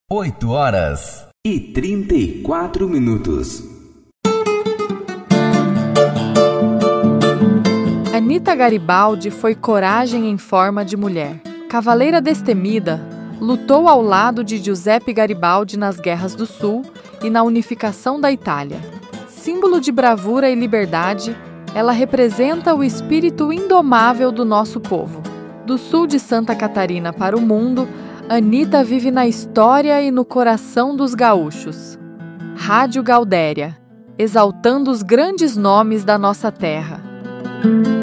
8h34. Anita Garibaldi foi coragem em forma de mulher. Cavaleira destemida, lutou ao lado de Giuseppe Garibaldi nas Guerras do Sul e na unificação da Itália. Símbolo de bravura e liberdade, ela representa o espírito indomável do nosso povo. Do sul de Santa Catarina para o mundo, Anita vive na história e no coração dos gaúchos. Rádio Gaudéria, exaltando os grandes nomes da nossa terra.